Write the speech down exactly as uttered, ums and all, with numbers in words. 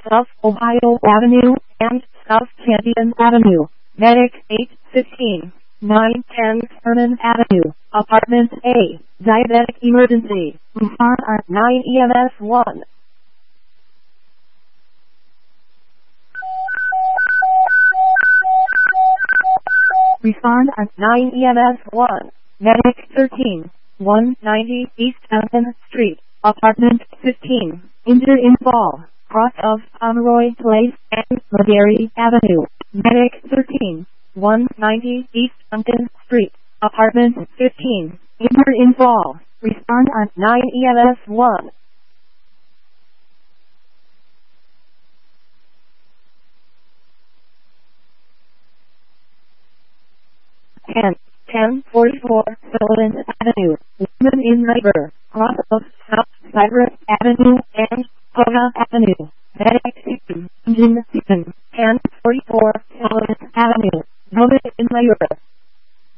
South Ohio Avenue and South Canyon Avenue. Medic eight fifteen, nine ten Herman Avenue, Apartment A, Diabetic Emergency. Respond at nine E M S one. Respond at nine E M S one. Medic thirteen, one ninety East Hampton Street, Apartment fifteen. Injured in fall, cross of Pomeroy Place and Ladary Avenue. Medic thirteen, one ninety East Hampton Street, Apartment fifteen. Injured in fall. Respond at nine E M S one. ten, ten forty-four Sullivan Avenue, woman in labor, cross of South Cypress Avenue and Kona Avenue. Medic engine season, ten forty-four Sullivan Avenue, woman in labor,